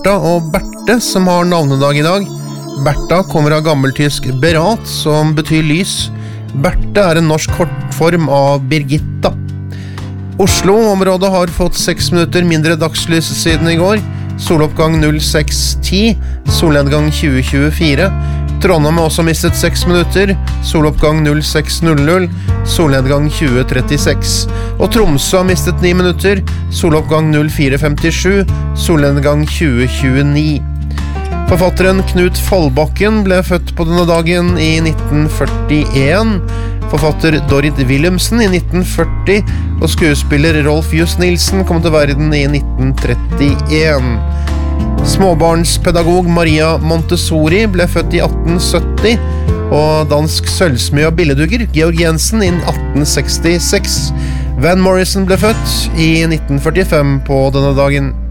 Bertha og Berthe som har navnedag I dag. Bertha kommer av gammeltysk berat, som betyr lys. Berthe en norsk kortform av Birgitta. Oslo-området har fått 6 minutter mindre dagslys siden I går. Soloppgang 06:10, solnedgang 20:24. Trondheim har også mistet 6 minutter, soloppgang 06:00, solnedgang 20:36. Og Tromsø har mistet 9 minutter, soloppgang 04:57, solnedgang 20:29. Forfatteren Knut Fallbakken ble født på denne dagen I 1941. Forfatter Dorrit Wilhelmsen I 1940, og skuespiller Rolf Just Nilsen kom til verden I 1931. Småbarnspedagog Maria Montessori ble født I 1870, og dansk sølvsmed og billedhugger Georg Jensen I 1866. Van Morrison ble født I 1945 på denne dagen.